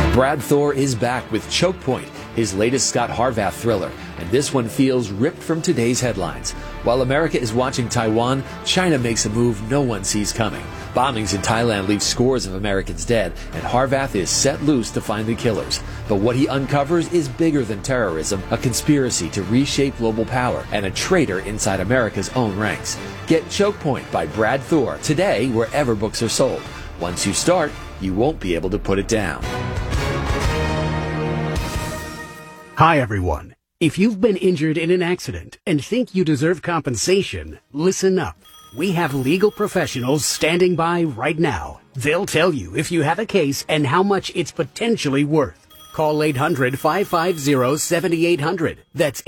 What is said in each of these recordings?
Brad Thor is back with Choke Point, his latest Scott Harvath thriller, and this one feels ripped from today's headlines. While America is watching Taiwan, China makes a move no one sees coming. Bombings in Thailand leave scores of Americans dead, and Harvath is set loose to find the killers. But what he uncovers is bigger than terrorism, a conspiracy to reshape global power, and a traitor inside America's own ranks. Get Choke Point by Brad Thor today wherever books are sold. Once you start, you won't be able to put it down. Hi, everyone. If you've been injured in an accident and think you deserve compensation, listen up. We have legal professionals standing by right now. They'll tell you if you have a case and how much it's potentially worth. Call 800-550-7800. That's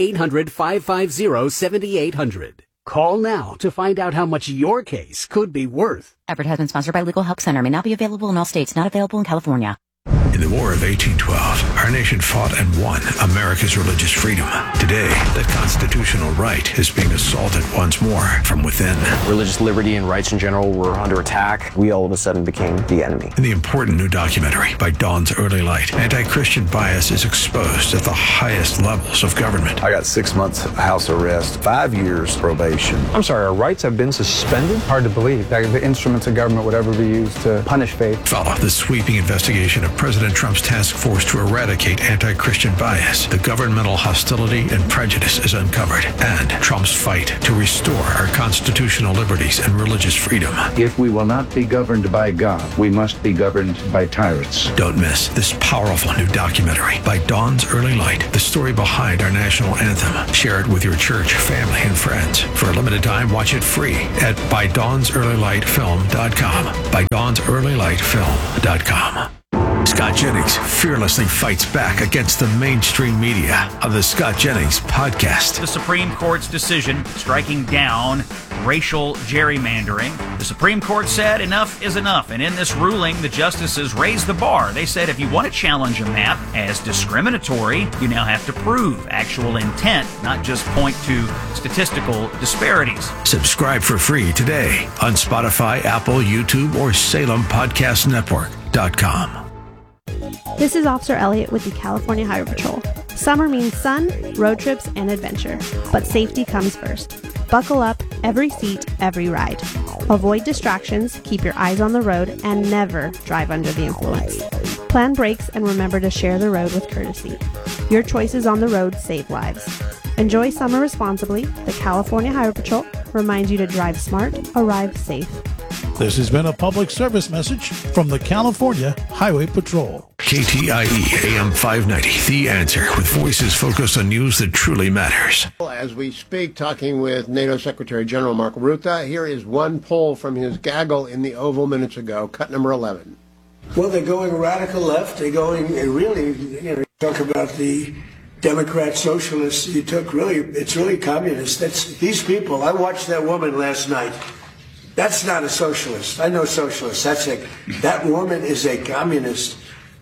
800-550-7800. Call now to find out how much your case could be worth. Advertisement sponsored by Legal Help Center. May not be available in all states. Not available in California. In the War of 1812, our nation fought and won America's religious freedom. Today, that constitutional right is being assaulted once more from within. Religious liberty and rights in general were under attack. We all of a sudden became the enemy. In the important new documentary, By Dawn's Early Light, anti-Christian bias is exposed at the highest levels of government. I got 6 months house arrest, 5 years probation. I'm sorry, our rights have been suspended? Hard to believe that the instruments of government would ever be used to punish faith. Follow the sweeping investigation of President Trump's task force to eradicate anti-Christian bias. The governmental hostility and prejudice is uncovered, and Trump's fight to restore our constitutional liberties and religious freedom. If we will not be governed by God, we must be governed by tyrants. Don't miss this powerful new documentary, By Dawn's Early Light, the story behind our national anthem. Share it with your church, family, and friends. For a limited time, watch it free at ByDawnsEarlyLightFilm.com. ByDawnsEarlyLightFilm.com. Scott Jennings fearlessly fights back against the mainstream media on the Scott Jennings podcast. The Supreme Court's decision striking down racial gerrymandering. The Supreme Court said enough is enough, and in this ruling, the justices raised the bar. They said if you want to challenge a map as discriminatory, you now have to prove actual intent, not just point to statistical disparities. Subscribe for free today on Spotify, Apple, YouTube, or SalemPodcastNetwork.com. This is Officer Elliott with the California Highway Patrol. Summer means sun, road trips, and adventure, but safety comes first. Buckle up, every seat, every ride. Avoid distractions, keep your eyes on the road, and never drive under the influence. Plan brakes and remember to share the road with courtesy. Your choices on the road save lives. Enjoy summer responsibly. The California Highway Patrol reminds you to drive smart, arrive safe. This has been a public service message from the California Highway Patrol. KTIE AM 590, The Answer, with voices focused on news that truly matters. As we speak, talking with NATO Secretary General Mark Rutte, here is one poll from his gaggle in the Oval minutes ago, cut number 11. Well, they're going radical left. They're going really, talk about the Democrat socialists. It's really communist. These people. I watched that woman last night. That's not a socialist. I know socialists. That woman is a communist.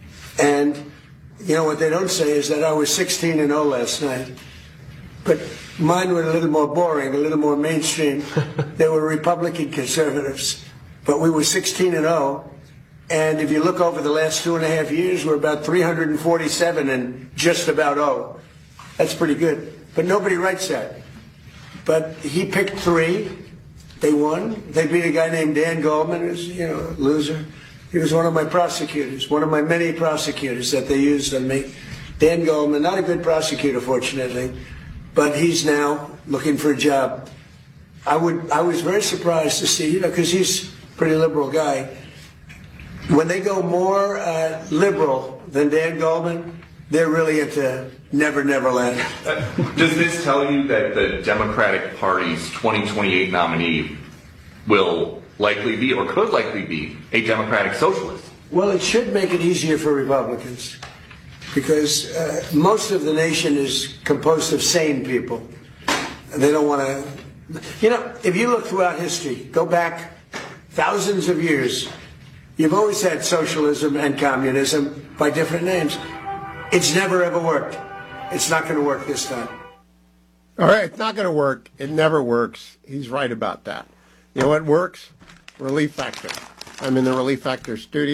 And what they don't say is that I was 16-0 last night. But mine were a little more boring, a little more mainstream. They were Republican conservatives. But we were 16-0. And if you look over the last 2.5 years, we're about 347 and just about 0. That's pretty good. But nobody writes that. But he picked 3. They won. They beat a guy named Dan Goldman, who's, a loser. He was one of my prosecutors, one of my many prosecutors that they used on me. Dan Goldman, not a good prosecutor, fortunately, but he's now looking for a job. I was very surprised to see, because he's a pretty liberal guy. When they go more liberal than Dan Goldman, they're really into Never, Never Land. Does this tell you that the Democratic Party's 2028 nominee will likely be, or could likely be, a Democratic socialist? Well, it should make it easier for Republicans, because most of the nation is composed of sane people. They don't want to... if you look throughout history, go back thousands of years, you've always had socialism and communism by different names. It's never, ever worked. It's not going to work this time. All right, it's not going to work. It never works. He's right about that. You know what works? Relief Factor. I'm in the Relief Factor studio.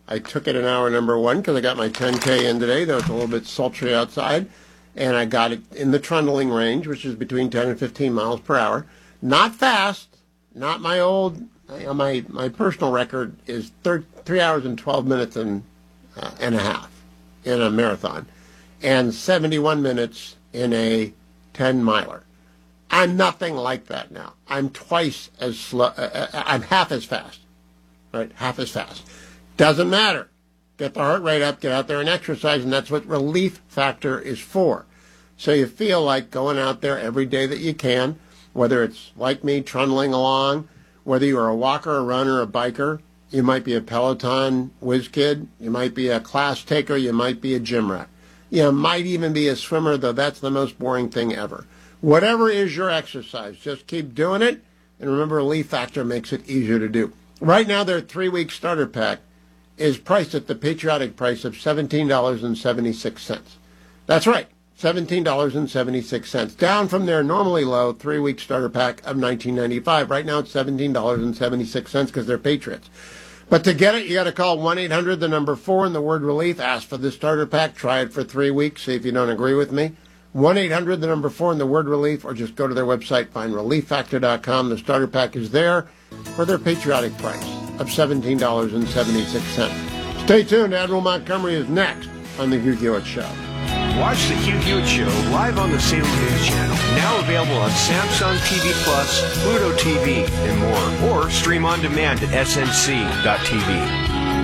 I took it in hour number 1 because I got my 10K in today, though it's a little bit sultry outside. And I got it in the trundling range, which is between 10 and 15 miles per hour. Not fast, not my old, my personal record is 3 hours and 12 minutes and a half in a marathon, and 71 minutes in a 10-miler. I'm nothing like that now. I'm twice as slow, I'm half as fast, right? Half as fast. Doesn't matter. Get the heart rate up, get out there and exercise, and that's what Relief Factor is for. So you feel like going out there every day that you can, whether it's like me, trundling along, whether you're a walker, a runner, a biker, you might be a Peloton whiz kid, you might be a class taker, you might be a gym rat. You might even be a swimmer, though that's the most boring thing ever. Whatever is your exercise, just keep doing it, and remember, Relief Factor makes it easier to do. Right now, their 3-week starter pack is priced at the patriotic price of $17.76. That's right, $17.76, down from their normally low 3-week starter pack of $19.95. Right now, it's $17.76 because they're patriots. But to get it, you got to call 1-800, the number 4, and the word relief. Ask for the starter pack. Try it for 3 weeks. See if you don't agree with me. 1-800, the number 4, and the word relief, or just go to their website, find relieffactor.com. The starter pack is there for their patriotic price of $17.76. Stay tuned. Admiral Montgomery is next on The Hugh Hewitt Show. Watch The Hugh Hewitt Show live on the Salem News Channel. Now available on Samsung TV Plus, Pluto TV, and more. Or stream on demand at snc.tv.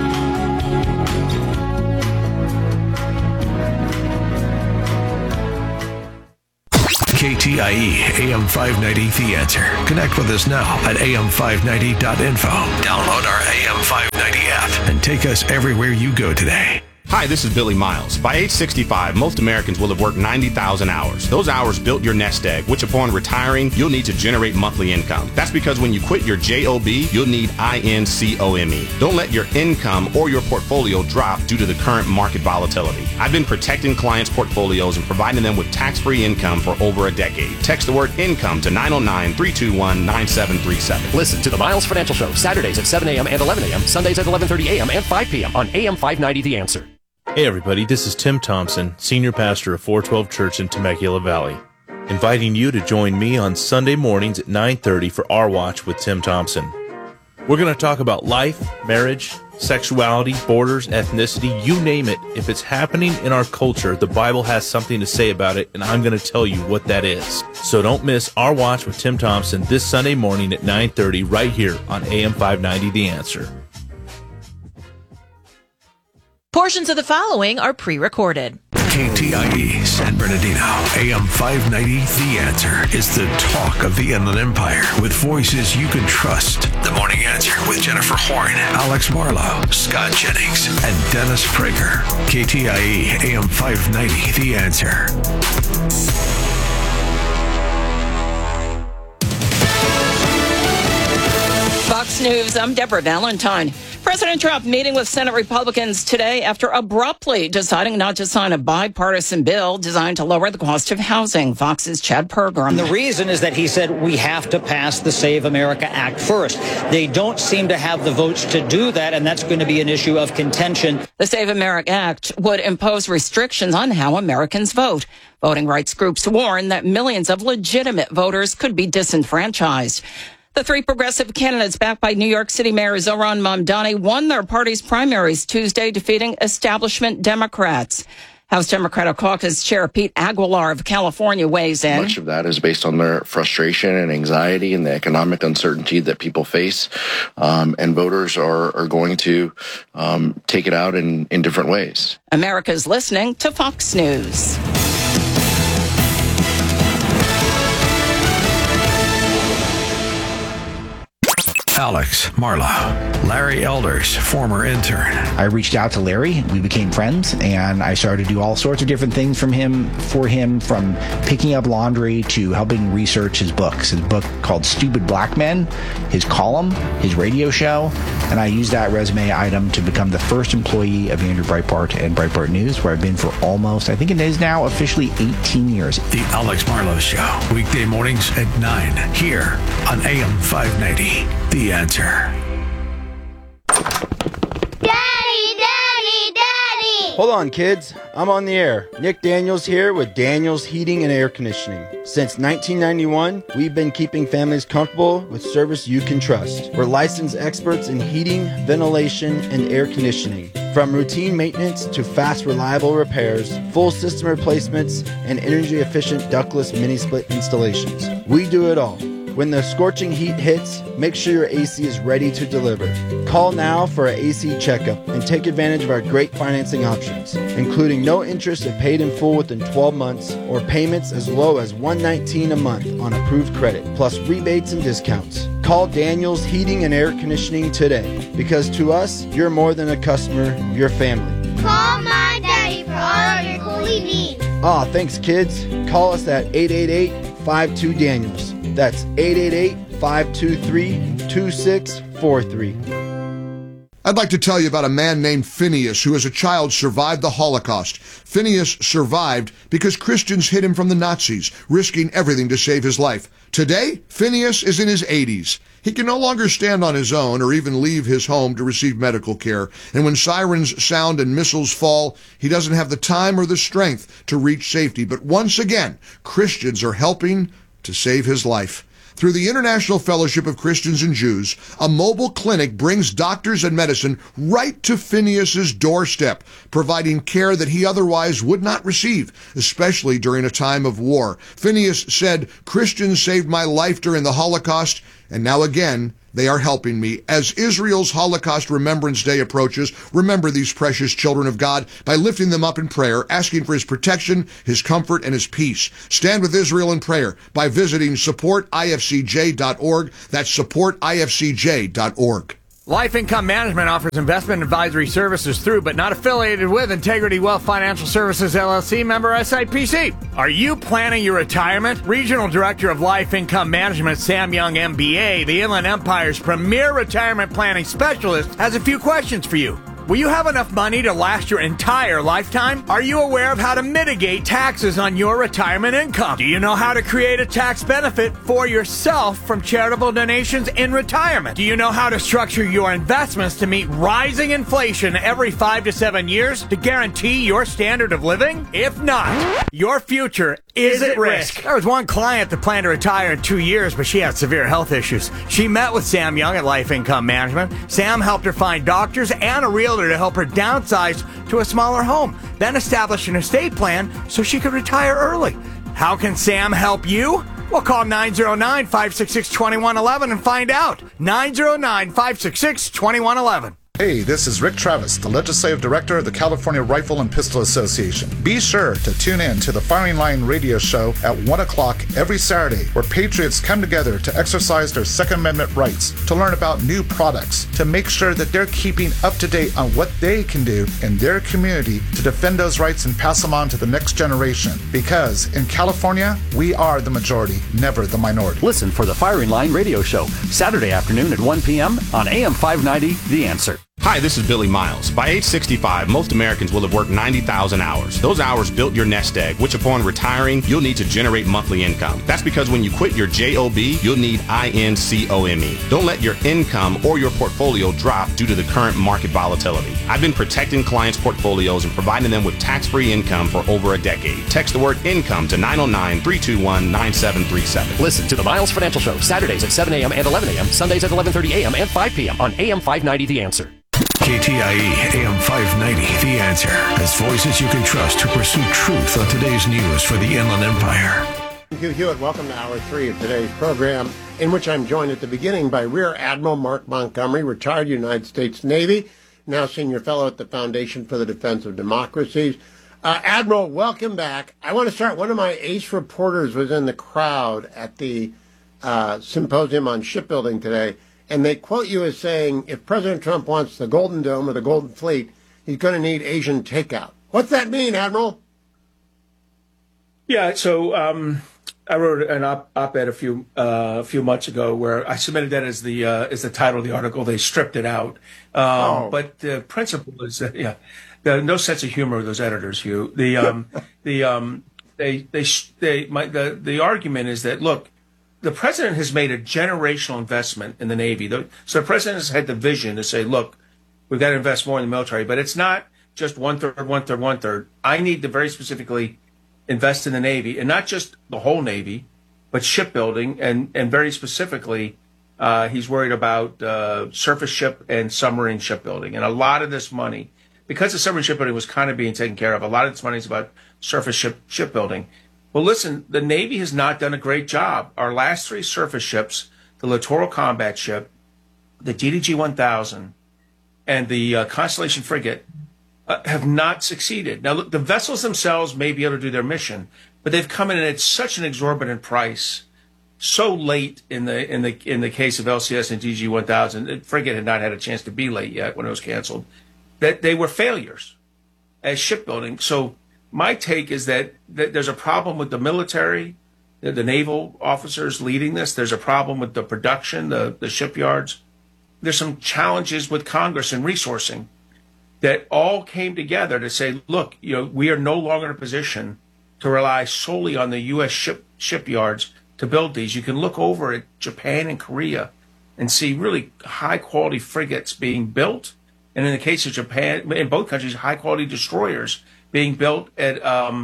KTIE AM 590 The Answer. Connect with us now at am590.info. Download our AM 590 app and take us everywhere you go today. Hi, this is Billy Miles. By age 65, most Americans will have worked 90,000 hours. Those hours built your nest egg, which upon retiring, you'll need to generate monthly income. That's because when you quit your JOB, you'll need INCOME. Don't let your income or your portfolio drop due to the current market volatility. I've been protecting clients' portfolios and providing them with tax-free income for over a decade. Text the word income to 909-321-9737. Listen to the Miles Financial Show, Saturdays at 7 a.m. and 11 a.m., Sundays at 11:30 a.m. and 5 p.m. on AM 590 The Answer. Hey everybody, this is Tim Thompson, Senior Pastor of 412 Church in Temecula Valley, inviting you to join me on Sunday mornings at 9:30 for Our Watch with Tim Thompson. We're going to talk about life, marriage, sexuality, borders, ethnicity, you name it. If it's happening in our culture, the Bible has something to say about it, and I'm going to tell you what that is. So don't miss Our Watch with Tim Thompson this Sunday morning at 9:30 right here on AM 590 The Answer. Portions of the following are pre-recorded. KTIE San Bernardino, AM 590 The Answer is the talk of the Inland Empire with voices you can trust. The Morning Answer with Jennifer Horn, Alex Marlowe, Scott Jennings, and Dennis Prager. KTIE AM 590 The Answer. Fox News, I'm Deborah Valentine. President Trump meeting with Senate Republicans today after abruptly deciding not to sign a bipartisan bill designed to lower the cost of housing. Fox's Chad Pergram. And the reason is that he said we have to pass the Save America Act first. They don't seem to have the votes to do that, and that's going to be an issue of contention. The Save America Act would impose restrictions on how Americans vote. Voting rights groups warn that millions of legitimate voters could be disenfranchised. The three progressive candidates backed by New York City Mayor Zohran Mamdani won their party's primaries Tuesday, defeating establishment Democrats. House Democratic Caucus Chair Pete Aguilar of California weighs in. Much of that is based on their frustration and anxiety and the economic uncertainty that people face. And voters are going to take it out in different ways. America's listening to Fox News. Alex Marlowe, Larry Elders, former intern. I reached out to Larry. We became friends, and I started to do all sorts of different things for him, from picking up laundry to helping research his books. His book called Stupid Black Men, his column, his radio show, and I used that resume item to become the first employee of Andrew Breitbart and Breitbart News, where I've been for almost, I think it is now officially 18 years. The Alex Marlowe Show, weekday mornings at 9, here on AM 590. The Answer. Daddy! Hold on, kids. I'm on the air. Nick Daniels here with Daniels Heating and Air Conditioning. Since 1991, we've been keeping families comfortable with service you can trust. We're licensed experts in heating, ventilation, and air conditioning. From routine maintenance to fast, reliable repairs, full system replacements, and energy-efficient ductless mini-split installations. We do it all. When the scorching heat hits, make sure your AC is ready to deliver. Call now for an AC checkup and take advantage of our great financing options, including no interest if paid in full within 12 months or payments as low as $119 a month on approved credit, plus rebates and discounts. Call Daniels Heating and Air Conditioning today, because to us, you're more than a customer, you're family. Call my daddy for all of your coolie needs. Aw, thanks kids. Call us at 888-52-DANIELS. That's 888-523-2643. I'd like to tell you about a man named Phineas who as a child survived the Holocaust. Phineas survived because Christians hid him from the Nazis, risking everything to save his life. Today, Phineas is in his 80s. He can no longer stand on his own or even leave his home to receive medical care. And when sirens sound and missiles fall, he doesn't have the time or the strength to reach safety. But once again, Christians are helping to save his life. Through the International Fellowship of Christians and Jews, a mobile clinic brings doctors and medicine right to Phineas's doorstep, providing care that he otherwise would not receive, especially during a time of war. Phineas said, "Christians saved my life during the Holocaust, and now again, they are helping me." As Israel's Holocaust Remembrance Day approaches, remember these precious children of God by lifting them up in prayer, asking for his protection, his comfort, and his peace. Stand with Israel in prayer by visiting supportifcj.org. That's supportifcj.org. Life Income Management offers investment advisory services through, but not affiliated with, Integrity Wealth Financial Services, LLC, member SIPC. Are you planning your retirement? Regional Director of Life Income Management, Sam Young, MBA, the Inland Empire's premier retirement planning specialist, has a few questions for you. Will you have enough money to last your entire lifetime? Are you aware of how to mitigate taxes on your retirement income? Do you know how to create a tax benefit for yourself from charitable donations in retirement? Do you know how to structure your investments to meet rising inflation every 5 to 7 years to guarantee your standard of living? If not, your future is at risk. There was one client that planned to retire in 2 years, but she had severe health issues. She met with Sam Young at Life Income Management. Sam helped her find doctors and a realtor to help her downsize to a smaller home, then establish an estate plan so she could retire early. How can Sam help you? Well, call 909-566-2111 and find out. 909-566-2111. Hey, this is Rick Travis, the Legislative Director of the California Rifle and Pistol Association. Be sure to tune in to the Firing Line radio show at 1 o'clock every Saturday, where patriots come together to exercise their Second Amendment rights, to learn about new products, to make sure that they're keeping up to date on what they can do in their community to defend those rights and pass them on to the next generation. Because in California, we are the majority, never the minority. Listen for the Firing Line radio show, Saturday afternoon at 1 p.m. on AM 590, The Answer. Hi, this is Billy Miles. By age 65, most Americans will have worked 90,000 hours. Those hours built your nest egg, which upon retiring, you'll need to generate monthly income. That's because when you quit your JOB, you'll need INCOME. Don't let your income or your portfolio drop due to the current market volatility. I've been protecting clients' portfolios and providing them with tax-free income for over a decade. Text the word income to 909-321-9737. Listen to the Miles Financial Show, Saturdays at 7 a.m. and 11 a.m., Sundays at 11:30 a.m. and 5 p.m. on AM 590 The Answer. KTIE AM 590, The Answer. As voices you can trust to pursue truth on today's news for the Inland Empire. Hugh Hewitt, welcome to Hour 3 of today's program, in which I'm joined at the beginning by Rear Admiral Mark Montgomery, retired United States Navy, now Senior Fellow at the Foundation for the Defense of Democracies. Admiral, welcome back. I want to start. One of my ace reporters was in the crowd at the symposium on shipbuilding today, and they quote you as saying, if President Trump wants the Golden Dome or the Golden Fleet, he's going to need Asian takeout. What's that mean, Admiral? Yeah, so I wrote an op-ed a few months ago where I submitted that as the title of the article. They stripped it out, but the principle is that no sense of humor with those editors. Hugh, the argument is that, look, the president has made a generational investment in the Navy. So the president has had the vision to say, look, we've got to invest more in the military, but it's not just one third. I need to very specifically invest in the Navy, and not just the whole Navy, but shipbuilding, and very specifically, he's worried about surface ship and submarine shipbuilding. And a lot of this money, because the submarine shipbuilding was kind of being taken care of, a lot of this money is about surface shipbuilding. Well, listen, the Navy has not done a great job. Our last 3 surface ships, the Littoral Combat Ship, the DDG-1000, and the Constellation Frigate, have not succeeded. Now, look, the vessels themselves may be able to do their mission, but they've come in at such an exorbitant price, so late in the case of LCS and DDG-1000. The frigate had not had a chance to be late yet when it was canceled, that they were failures as shipbuilding. So my take is that there's a problem with the military, the naval officers leading this. There's a problem with the production, the shipyards. There's some challenges with Congress and resourcing that all came together to say, look, we are no longer in a position to rely solely on the U.S. shipyards to build these. You can look over at Japan and Korea and see really high-quality frigates being built, and in the case of Japan, in both countries, high-quality destroyers being built at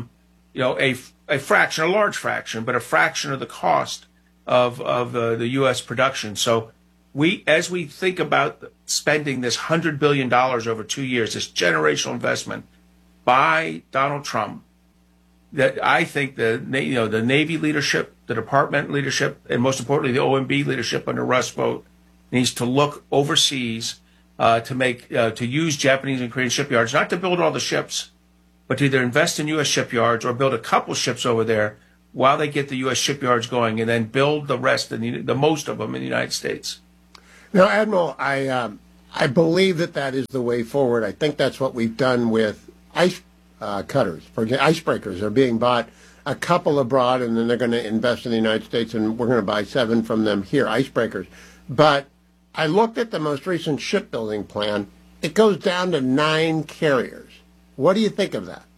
a fraction, a large fraction, but a fraction of the cost of the U.S. production. So as we think about spending this $100 billion over 2 years, this generational investment by Donald Trump, that I think the Navy leadership, the department leadership, and most importantly the OMB leadership under Russ Vought needs to look overseas to use Japanese and Korean shipyards, not to build all the ships, but to either invest in U.S. shipyards or build a couple ships over there while they get the U.S. shipyards going, and then build the rest, the most of them in the United States. Now, Admiral, I believe that is the way forward. I think that's what we've done with ice cutters. For example, icebreakers are being bought, a couple abroad, and then they're going to invest in the United States, and we're going to buy 7 from them here, icebreakers. But I looked at the most recent shipbuilding plan. It goes down to 9 carriers. What do you think of that?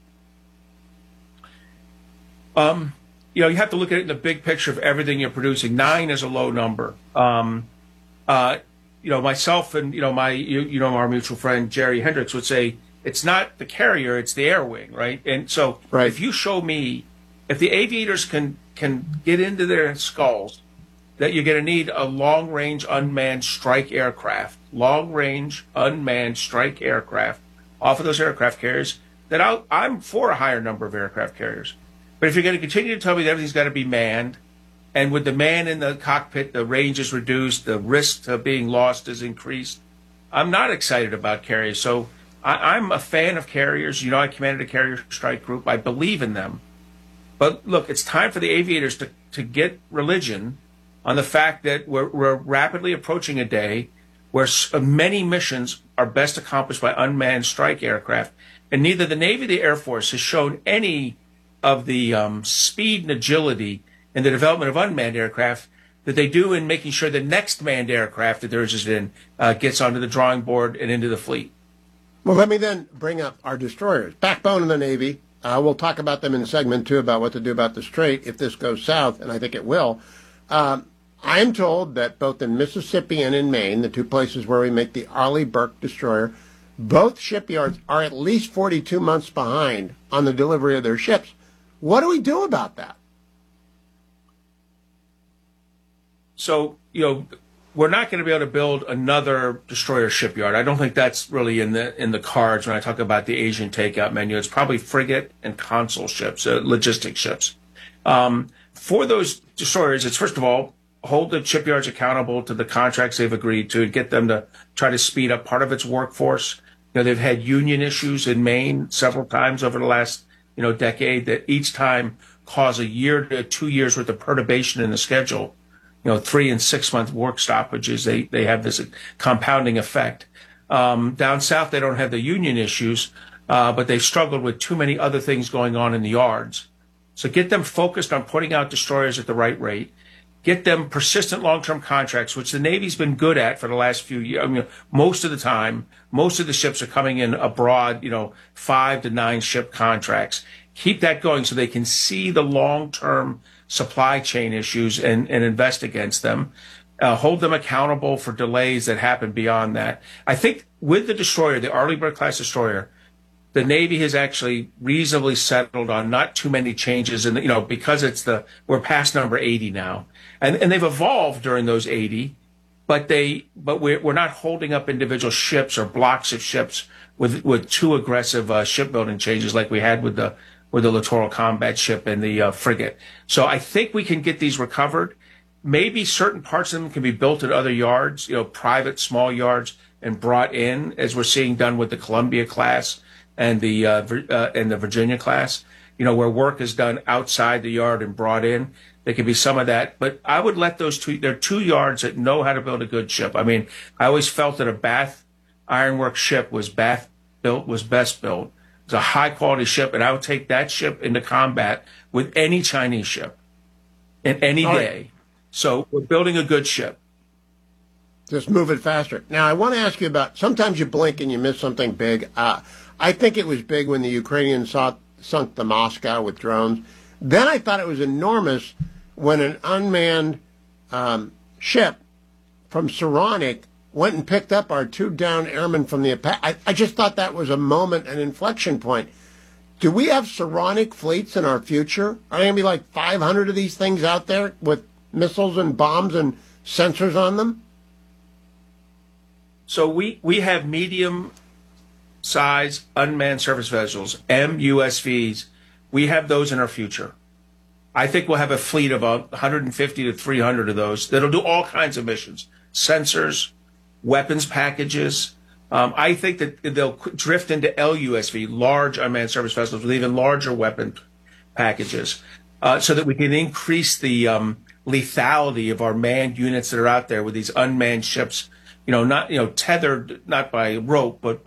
You have to look at it in the big picture of everything you're producing. 9 is a low number. Myself and our mutual friend Jerry Hendricks would say it's not the carrier, it's the air wing, right? And so if you show me, if the aviators can get into their skulls that you're going to need a long-range unmanned strike aircraft, off of those aircraft carriers, then I'm for a higher number of aircraft carriers. But if you're going to continue to tell me that everything's got to be manned, and with the man in the cockpit, the range is reduced, the risk of being lost is increased, I'm not excited about carriers. So I'm a fan of carriers. I commanded a carrier strike group. I believe in them. But look, it's time for the aviators to get religion on the fact that we're rapidly approaching a day where many missions are best accomplished by unmanned strike aircraft. And neither the Navy or the Air Force has shown any of the speed and agility in the development of unmanned aircraft that they do in making sure the next manned aircraft that they're interested in gets onto the drawing board and into the fleet. Well, let me then bring up our destroyers, backbone of the Navy. We'll talk about them in segment 2 about what to do about the Strait if this goes south, and I think it will. I'm told that both in Mississippi and in Maine, the 2 places where we make the Arleigh Burke destroyer, both shipyards are at least 42 months behind on the delivery of their ships. What do we do about that? So, we're not going to be able to build another destroyer shipyard. I don't think that's really in the cards when I talk about the Asian takeout menu. It's probably frigate and console ships, logistic ships. For those destroyers, it's first of all, hold the shipyards accountable to the contracts they've agreed to, get them to try to speed up part of its workforce. They've had union issues in Maine several times over the last decade that each time cause a year to 2 years worth of perturbation in the schedule. 3 and 6 month work stoppages. They have this compounding effect. Down south, they don't have the union issues, but they've struggled with too many other things going on in the yards. So get them focused on putting out destroyers at the right rate. Get them persistent long-term contracts, which the Navy's been good at for the last few years. Most of the time, most of the ships are coming in abroad, 5 to 9 ship contracts. Keep that going so they can see the long-term supply chain issues and invest against them. Hold them accountable for delays that happen beyond that. I think with the destroyer, the Arleigh Burke class destroyer, The Navy has actually reasonably settled on not too many changes, and because we're past number 80 now, and they've evolved during those 80, but we're not holding up individual ships or blocks of ships with too aggressive shipbuilding changes like we had with the littoral combat ship and the frigate. So I think we can get these recovered. Maybe certain parts of them can be built at other yards, private small yards, and brought in, as we're seeing done with the Columbia class and the Virginia class, where work is done outside the yard and brought in. There could be some of that, but I would let those two. There are 2 yards that know how to build a good ship. I mean, I always felt that a Bath Ironworks ship was best built. It's a high quality ship, and I would take that ship into combat with any Chinese ship in any day. So we're building a good ship. Just move it faster. Now, I want to ask you about, sometimes you blink and you miss something big. I think it was big when the Ukrainians sunk the Moscow with drones. Then I thought it was enormous when an unmanned ship from Saronic went and picked up our 2 downed airmen from the Apache. I just thought that was a moment, an inflection point. Do we have Saronic fleets in our future? Are there going to be like 500 of these things out there with missiles and bombs and sensors on them? So we have medium-size unmanned surface vessels, MUSVs. We have those in our future. I think we'll have a fleet of 150 to 300 of those that'll do all kinds of missions, sensors, weapons packages. I think that they'll drift into LUSV, large unmanned surface vessels, with even larger weapon packages, so that we can increase the lethality of our manned units that are out there with these unmanned ships. Not tethered, not by rope, but